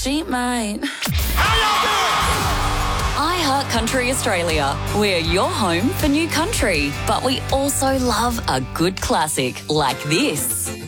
She might. I Heart Country Australia. We're your home for new country, but we also love a good classic like this.